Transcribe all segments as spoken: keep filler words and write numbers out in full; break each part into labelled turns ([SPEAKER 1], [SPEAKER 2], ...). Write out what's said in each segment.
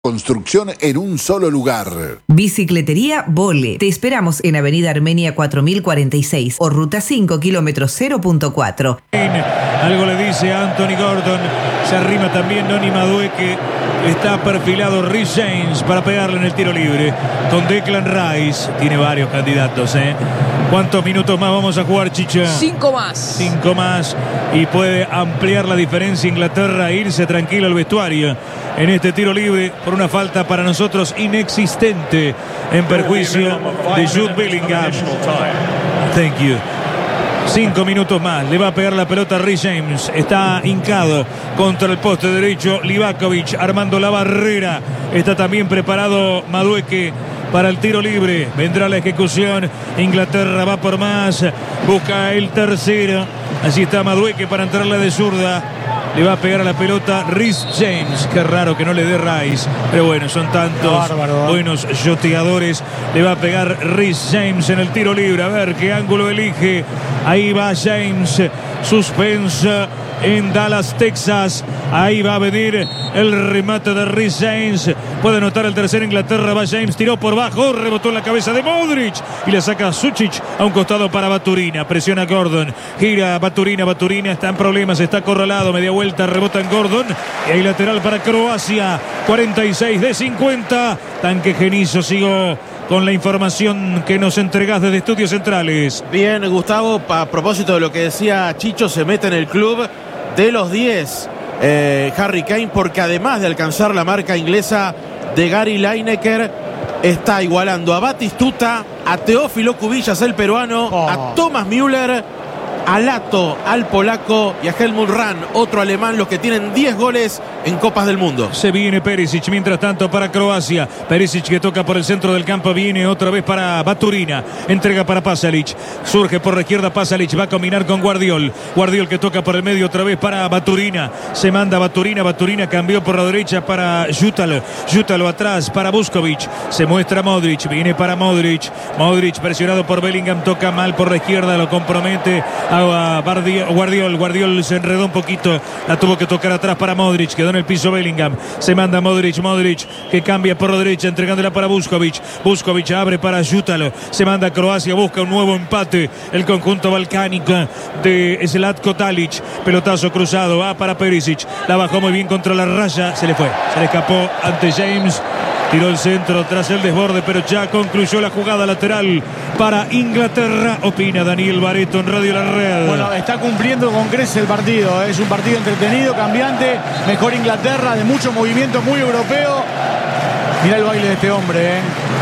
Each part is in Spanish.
[SPEAKER 1] Construcción en un solo lugar.
[SPEAKER 2] Bicicletería Vole. Te esperamos en Avenida Armenia cuatro mil cuarenta y seis o Ruta cinco, kilómetro cero punto cuatro.
[SPEAKER 3] Algo le dice Anthony Gordon. Se arrima también Noni Madueke. Está perfilado Rhys James para pegarle en el tiro libre. Con Declan Rice. Tiene varios candidatos, ¿eh? ¿Cuántos minutos más vamos a jugar, Chicha?
[SPEAKER 4] Cinco más.
[SPEAKER 3] Cinco más. Y puede ampliar la diferencia Inglaterra e irse tranquilo al vestuario en este tiro libre por una falta para nosotros inexistente en perjuicio de Jude Bellingham. Thank you. Cinco minutos más. Le va a pegar la pelota a Rhys James. Está hincado contra el poste derecho Livakovic armando la barrera. Está también preparado Madueke para el tiro libre. Vendrá la ejecución. Inglaterra va por más. Busca el tercero. Así está Madueke para entrarle de zurda. Le va a pegar a la pelota Rhys James. Qué raro que no le dé Rice. Pero bueno, son tantos bárbaro, ¿eh? Buenos yoteadores. Le va a pegar Rhys James en el tiro libre. A ver qué ángulo elige. Ahí va James. Suspensa en Dallas, Texas. Ahí va a venir el remate de Rhys James. Puede anotar el tercer Inglaterra. Va James, tiró por bajo, rebotó en la cabeza de Modric y le saca a Sučić a un costado para Baturina. Presiona Gordon, gira Baturina, Baturina está en problemas, está acorralado, media vuelta, rebota en Gordon y hay lateral para Croacia. cuarenta y seis de cincuenta. Tanque Genizo, sigo con la información que nos entregás desde Estudios Centrales.
[SPEAKER 5] Bien, Gustavo, a propósito de lo que decía Chicho, se mete en el club de los diez eh, Harry Kane, porque además de alcanzar la marca inglesa de Gary Lineker, está igualando a Batistuta, a Teófilo Cubillas, el peruano, oh. a Thomas Müller, a Lato, al polaco y a Helmut Rahn, otro alemán, los que tienen diez goles en Copas del Mundo.
[SPEAKER 3] Se viene Perisic, mientras tanto para Croacia. Perisic que toca por el centro del campo, viene otra vez para Baturina. Entrega para Pasalic. Surge por la izquierda Pasalic, va a combinar con Guardiol. Guardiol que toca por el medio otra vez para Baturina. Se manda Baturina, Baturina cambió por la derecha para Jutalo. Jutalo atrás para Vuskovic. Se muestra Modric, viene para Modric. Modric presionado por Bellingham, toca mal por la izquierda, lo compromete a Guardiol. Guardiol se enredó un poquito, la tuvo que tocar atrás para Modric, quedó en el piso Bellingham. Se manda Modric, Modric que cambia por la derecha, entregándola para Vuskovic. Vuskovic abre para Jutalo. Se manda a Croacia, busca un nuevo empate. El conjunto balcánico de Zlatko Talic. Pelotazo cruzado, va para Perisic. La bajó muy bien contra la raya, se le fue, se le escapó ante James. Tiró el centro tras el desborde, pero ya concluyó la jugada lateral para Inglaterra. Opina Daniel Bareto en Radio La Red.
[SPEAKER 6] Bueno, está cumpliendo con creces el partido. Es un partido entretenido, cambiante. Mejor Inglaterra, de mucho movimiento, muy europeo. Mirá el baile de este hombre, ¿eh?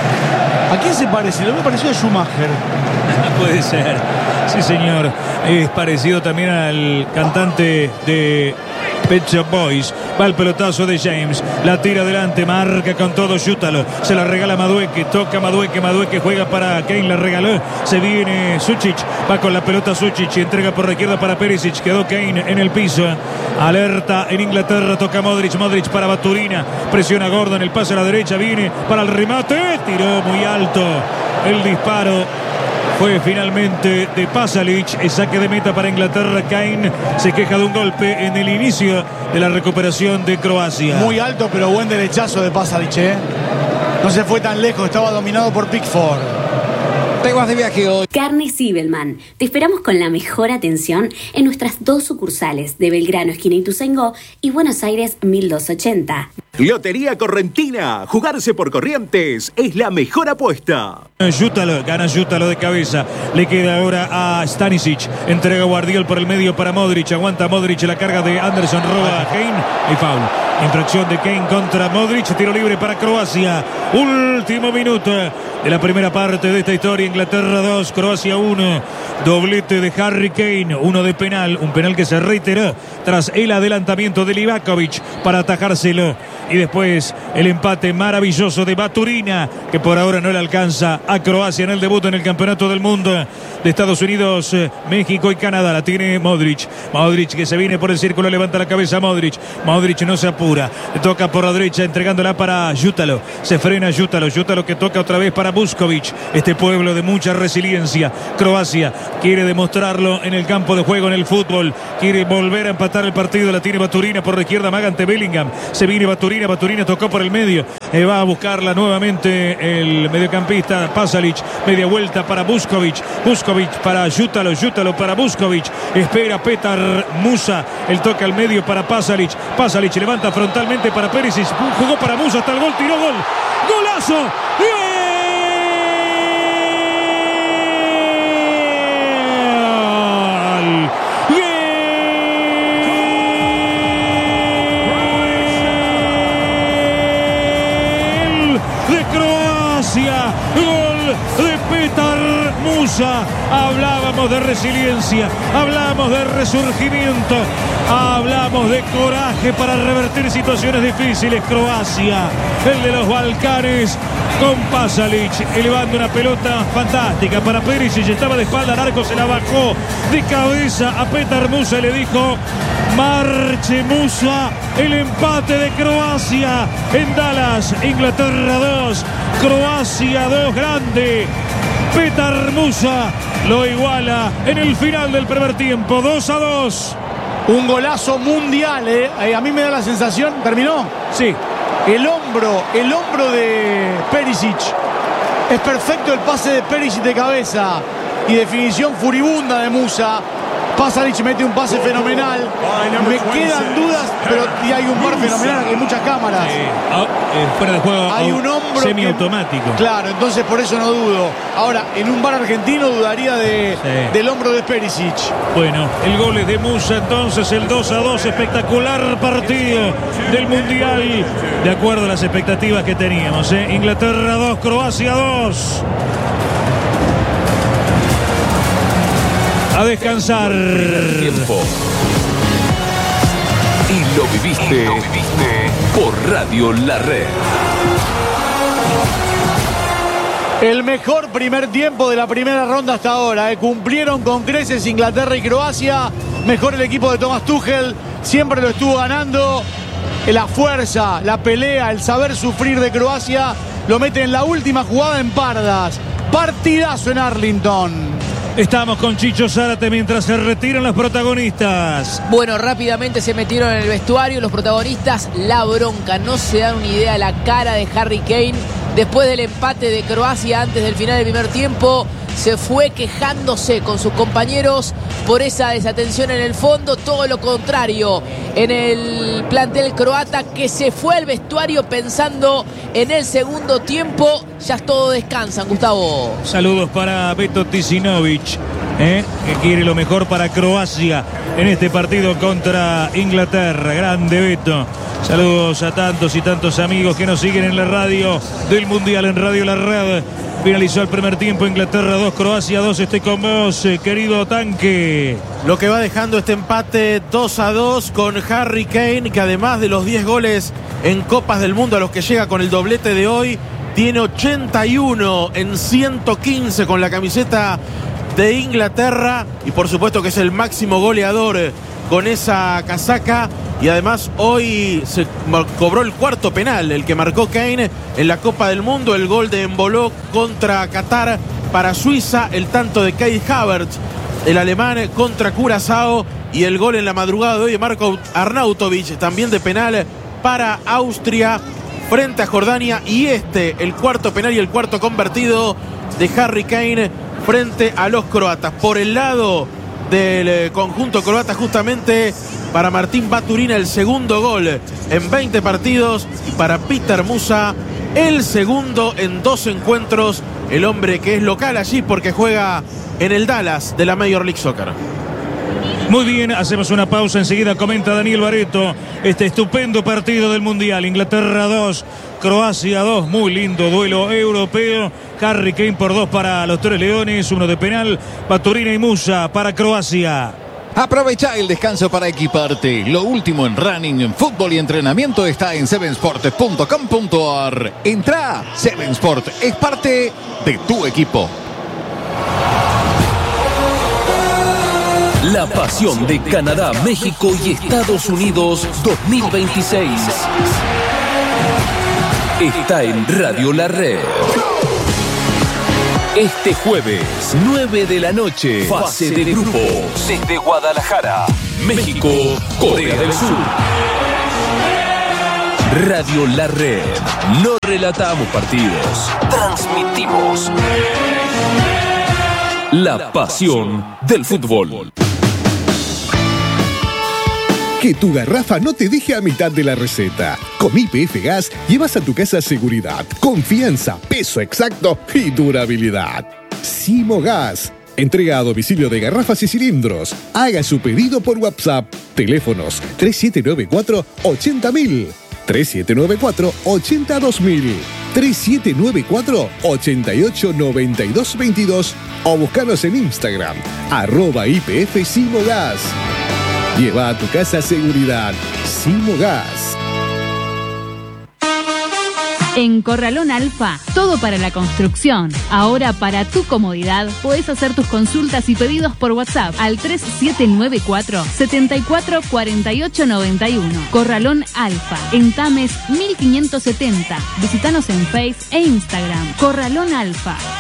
[SPEAKER 6] ¿A quién se parece? Lo me pareció a Schumacher.
[SPEAKER 3] Puede ser. Sí, señor. Es parecido también al cantante de Pet Shop Boys. Va el pelotazo de James, la tira adelante, marca con todo Jutalo, se la regala Madueke, toca Madueke, Madueke juega para Kane, la regaló, se viene Sučić, va con la pelota Sučić, entrega por la izquierda para Perisic, quedó Kane en el piso, alerta en Inglaterra, toca Modric, Modric para Baturina, presiona Gordon, el pase a la derecha, viene para el remate, tiró muy alto el disparo. Fue finalmente de Pasalic, el saque de meta para Inglaterra. Kane se queja de un golpe en el inicio de la recuperación de Croacia.
[SPEAKER 6] Muy alto, pero buen derechazo de Pasalic, ¿eh? No se fue tan lejos, estaba dominado por Pickford.
[SPEAKER 7] Te vas de viaje hoy.
[SPEAKER 8] Carne Zibelman. Te esperamos con la mejor atención en nuestras dos sucursales de Belgrano, esquina Ituzaingó, y Buenos Aires mil doscientos ochenta.
[SPEAKER 9] Lotería Correntina. Jugarse por Corrientes es la mejor apuesta.
[SPEAKER 3] Jutalo, gana Jutalo de cabeza. Le queda ahora a Stanisic. Entrega Guardiol por el medio para Modric. Aguanta Modric la carga de Anderson. Roba a Kane. Y foul. Infracción de Kane contra Modric. Tiro libre para Croacia. Último minuto de la primera parte de esta historia. Inglaterra dos, Croacia uno. Doblete de Harry Kane. Uno de penal. Un penal que se reiteró tras el adelantamiento de Livakovic para atajárselo. Y después el empate maravilloso de Baturina, que por ahora no le alcanza a Croacia en el debut en el Campeonato del Mundo de Estados Unidos, México y Canadá. La tiene Modric. Modric que se viene por el círculo, levanta la cabeza Modric. Modric no se apura. segura. Toca por la derecha, entregándola para Jutalo. Se frena Jutalo. Jutalo que toca otra vez para Buskovic. Este pueblo de mucha resiliencia. Croacia quiere demostrarlo en el campo de juego, en el fútbol. Quiere volver a empatar el partido. La tiene Baturina por la izquierda, maga ante Bellingham. Se viene Baturina. Baturina tocó por el medio. Eh, va a buscarla nuevamente el mediocampista Pasalic. Media vuelta para Buskovic. Buskovic para Jutalo. Jutalo para Buskovic. Espera Petar Musa. El toque al medio para Pasalic. Pasalic levanta frontalmente para Perisic. Jugó para Musa hasta el gol. Tiró gol. ¡Golazo! ¡Bien! Gol de Petar Musa. Hablábamos de resiliencia, hablamos de resurgimiento, hablamos de coraje para revertir situaciones difíciles. Croacia, el de los Balcanes, con Pasalic elevando una pelota fantástica para Perisic. Estaba de espalda al arco, se la bajó de cabeza a Petar Musa y le dijo: marche Musa. El empate de Croacia en Dallas. Inglaterra dos, Croacia dos. Grande Petar Musa lo iguala en el final del primer tiempo. Dos a dos.
[SPEAKER 6] Un golazo mundial, ¿eh? Eh, a mí me da la sensación. ¿Terminó?
[SPEAKER 3] Sí.
[SPEAKER 6] El hombro, el hombro de Perisic. Es perfecto el pase de Perisic de cabeza. Y definición furibunda de Musa. Pasalic mete un pase fenomenal. Me quedan dudas, pero y hay un par fenomenal, hay muchas cámaras.
[SPEAKER 3] Eh, oh, eh, fuera de juego,
[SPEAKER 6] hay
[SPEAKER 3] oh,
[SPEAKER 6] un hombro
[SPEAKER 3] semiautomático.
[SPEAKER 6] Que, claro, entonces por eso no dudo. Ahora, en un bar argentino dudaría de, sí. del hombro de Perisic.
[SPEAKER 3] Bueno, el gol es de Musa, entonces el dos a dos. Espectacular partido del Mundial, de acuerdo a las expectativas que teníamos. ¿eh? Inglaterra dos, Croacia dos. A descansar.
[SPEAKER 9] Tiempo. Y lo viviste, y lo viviste por Radio La Red.
[SPEAKER 6] El mejor primer tiempo de la primera ronda hasta ahora. ¿eh? Cumplieron con creces Inglaterra y Croacia. Mejor el equipo de Thomas Tuchel. Siempre lo estuvo ganando. La fuerza, la pelea, el saber sufrir de Croacia lo mete en la última jugada en Pardas. Partidazo en Arlington.
[SPEAKER 3] Estamos con Chicho Zárate mientras se retiran los protagonistas.
[SPEAKER 4] Bueno, rápidamente se metieron en el vestuario los protagonistas. La bronca, no se dan una idea la cara de Harry Kane después del empate de Croacia antes del final del primer tiempo. Se fue quejándose con sus compañeros por esa desatención en el fondo. Todo lo contrario en el plantel croata, que se fue al vestuario pensando en el segundo tiempo. Ya todos descansan, Gustavo.
[SPEAKER 3] Saludos para Beto Tisinovic, ¿eh? que quiere lo mejor para Croacia en este partido contra Inglaterra. Grande Beto. Saludos a tantos y tantos amigos que nos siguen en la radio del Mundial, en Radio La Red. Finalizó el primer tiempo, Inglaterra dos, Croacia dos. Estoy con vos, eh, querido Tanque.
[SPEAKER 5] Lo que va dejando este empate dos a dos con Harry Kane, que además de los diez goles en Copas del Mundo a los que llega con el doblete de hoy, tiene ochenta y uno en ciento quince con la camiseta de Inglaterra. Y por supuesto que es el máximo goleador con esa casaca. Y además hoy se cobró el cuarto penal, el que marcó Kane en la Copa del Mundo, el gol de Embolo contra Qatar para Suiza, el tanto de Kai Havertz, el alemán, contra Curazao, y el gol en la madrugada de hoy de Marko Arnautovic, también de penal para Austria frente a Jordania. Y este, el cuarto penal y el cuarto convertido de Harry Kane frente a los croatas. Por el lado del conjunto croata, justamente para Martín Baturina, el segundo gol en veinte partidos, y para Petar Musa el segundo en dos encuentros, el hombre que es local allí porque juega en el Dallas de la Major League Soccer.
[SPEAKER 3] Muy bien, hacemos una pausa, enseguida comenta Daniel Baretto este estupendo partido del Mundial. Inglaterra dos, Croacia dos, muy lindo duelo europeo. Harry Kane por dos para los Tres Leones, uno de penal. Baturina y Musa para Croacia.
[SPEAKER 7] Aprovecha el descanso para equiparte. Lo último en running, en fútbol y entrenamiento está en seven sport punto com punto a r. Entra, seven Sport es parte de tu equipo.
[SPEAKER 10] La pasión de Canadá, México y Estados Unidos dos mil veintiséis. Está en Radio La Red. Este jueves, nueve de la noche, fase de grupos. Desde Guadalajara, México, Corea del Sur. Radio La Red. No relatamos partidos, transmitimos la pasión del fútbol.
[SPEAKER 11] Que tu garrafa no te deje a mitad de la receta. Con Y P F Gas llevas a tu casa seguridad, confianza, peso exacto y durabilidad. Simo Gas. Entrega a domicilio de garrafas y cilindros. Haga su pedido por WhatsApp. Teléfonos tres siete nueve cuatro, ochenta mil, tres siete nueve cuatro, ochenta dos mil, tres siete nueve cuatro, ochenta y ocho, noventa y dos veintidós o buscanos en Instagram, arroba I P F Simo Gas. Lleva a tu casa seguridad. Simo Gas.
[SPEAKER 12] En Corralón Alfa, todo para la construcción. Ahora, para tu comodidad, podés hacer tus consultas y pedidos por WhatsApp al tres siete nueve cuatro, setenta y cuatro, cuarenta y ocho, noventa y uno. Corralón Alfa, en Tames mil quinientos setenta. Visítanos en Face e Instagram. Corralón Alfa.